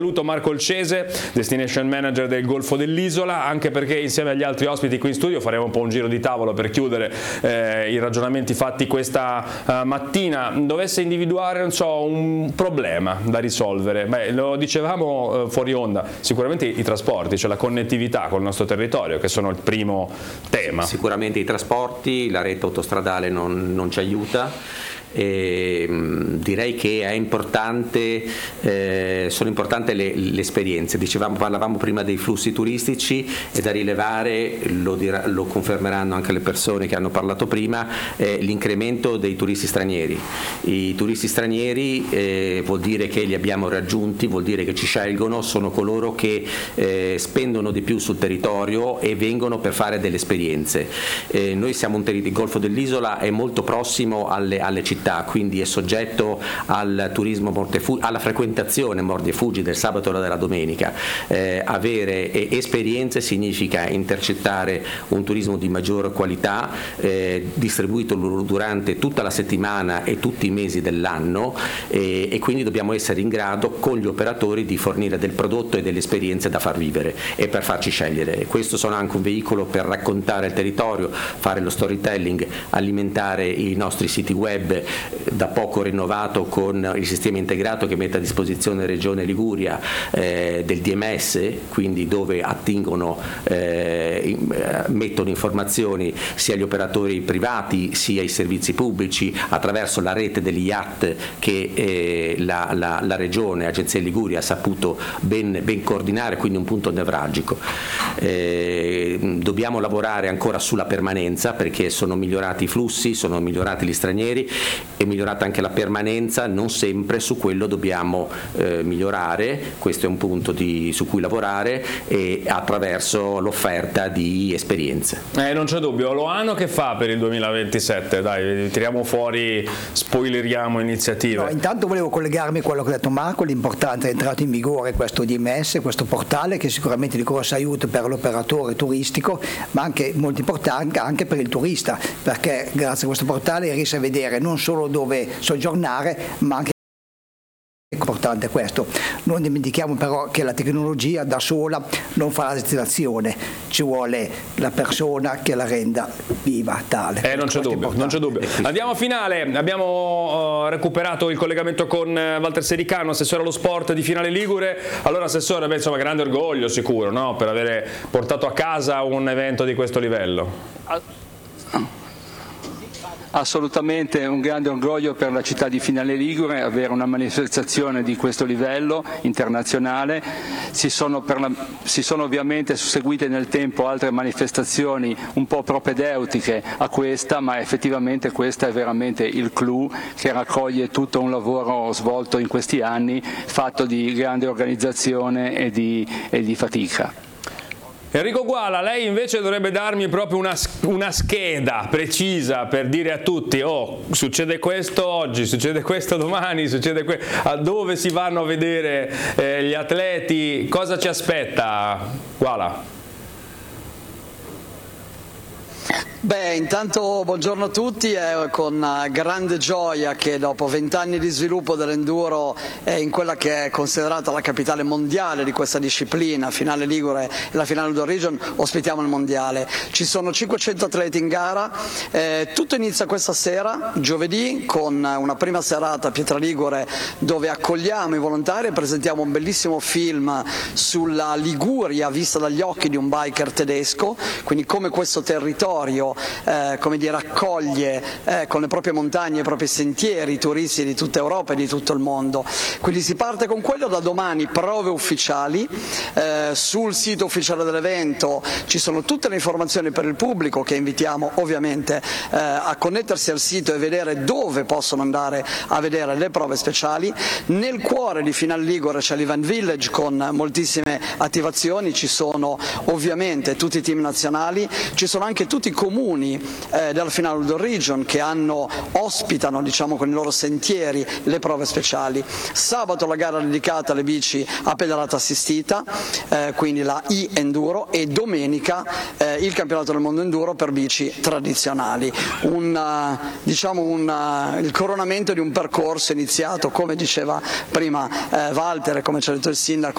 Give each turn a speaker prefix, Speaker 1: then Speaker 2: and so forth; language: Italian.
Speaker 1: Saluto Marco Olcese, Destination Manager del Golfo dell'Isola, anche perché insieme agli altri ospiti qui in studio faremo un po' un giro di tavolo per chiudere i ragionamenti fatti questa mattina. Dovesse individuare, non so, un problema da risolvere, lo dicevamo fuori onda, sicuramente i trasporti, cioè la connettività col nostro territorio, che sono il primo tema.
Speaker 2: Sicuramente i trasporti, la rete autostradale non ci aiuta. Direi che è importante, sono importanti le esperienze. Parlavamo prima dei flussi turistici, e da rilevare, lo confermeranno anche le persone che hanno parlato prima, l'incremento dei turisti stranieri. I turisti stranieri vuol dire che li abbiamo raggiunti, vuol dire che ci scelgono, sono coloro che spendono di più sul territorio e vengono per fare delle esperienze. Noi siamo il Golfo dell'Isola è molto prossimo alle città, quindi è soggetto al turismo alla frequentazione mordi e fuggi del sabato e della domenica. Avere esperienze significa intercettare un turismo di maggior qualità, distribuito durante tutta la settimana e tutti i mesi dell'anno, e quindi dobbiamo essere in grado con gli operatori di fornire del prodotto e delle esperienze da far vivere e per farci scegliere. Questo sono anche un veicolo per raccontare il territorio, fare lo storytelling, alimentare i nostri siti web, da poco rinnovato con il sistema integrato che mette a disposizione Regione Liguria del DMS, quindi dove mettono informazioni sia gli operatori privati sia i servizi pubblici attraverso la rete degli IAT che la Regione, Agenzia Liguria, ha saputo ben coordinare, quindi un punto nevralgico. Dobbiamo lavorare ancora sulla permanenza, perché sono migliorati i flussi, sono migliorati gli stranieri, è migliorata anche la permanenza, non sempre, su quello dobbiamo migliorare, questo è un punto su cui lavorare, e attraverso l'offerta di esperienze.
Speaker 1: Non c'è dubbio. Loano che fa per il 2027? Dai, tiriamo fuori, spoileriamo iniziative.
Speaker 3: No, intanto volevo collegarmi a quello che ha detto Marco, l'importante è entrato in vigore questo DMS, questo portale che sicuramente di grosso aiuto per l'operatore turistico, ma anche molto importante anche per il turista, perché grazie a questo portale riesce a vedere non solo dove soggiornare, ma anche importante questo. Non dimentichiamo però che la tecnologia da sola non fa la destinazione, ci vuole la persona che la renda viva tale.
Speaker 1: Non c'è dubbio, non c'è dubbio. Andiamo a finale, abbiamo recuperato il collegamento con Walter Sericano, assessore allo sport di Finale Ligure. Allora assessore, insomma, grande orgoglio sicuro, no? Per avere portato a casa un evento di questo livello.
Speaker 4: Assolutamente un grande orgoglio per la città di Finale Ligure avere una manifestazione di questo livello internazionale. Si sono ovviamente susseguite nel tempo altre manifestazioni un po' propedeutiche a questa, ma effettivamente questa è veramente il clou che raccoglie tutto un lavoro svolto in questi anni, fatto di grande organizzazione e di fatica.
Speaker 1: Enrico Guala, lei invece dovrebbe darmi proprio una scheda precisa per dire a tutti: oh, succede questo oggi, succede questo domani, succede a dove si vanno a vedere gli atleti, cosa ci aspetta, Guala?
Speaker 5: Beh, intanto buongiorno a tutti, è con grande gioia che dopo 20 anni di sviluppo dell'enduro in quella che è considerata la capitale mondiale di questa disciplina, Finale Ligure e la Finale Outdoor Region, ospitiamo il mondiale. Ci sono 500 atleti in gara, tutto inizia questa sera, giovedì, con una prima serata a Pietra Ligure dove accogliamo i volontari e presentiamo un bellissimo film sulla Liguria vista dagli occhi di un biker tedesco, quindi come questo territorio come dire, accoglie con le proprie montagne e i propri sentieri i turisti di tutta Europa e di tutto il mondo. Quindi si parte con quello, da domani prove ufficiali, sul sito ufficiale dell'evento ci sono tutte le informazioni per il pubblico che invitiamo ovviamente a connettersi al sito e vedere dove possono andare a vedere le prove speciali. Nel cuore di Finale Ligure c'è l'Event Village con moltissime attivazioni, ci sono ovviamente tutti i team nazionali, ci sono anche tutti i comuni della Finale Outdoor Region che ospitano, diciamo, con i loro sentieri le prove speciali. Sabato la gara dedicata alle bici a pedalata assistita, quindi la e-enduro, e domenica il campionato del mondo enduro per bici tradizionali. Il coronamento di un percorso iniziato, come diceva prima Walter e come ci ha detto il sindaco,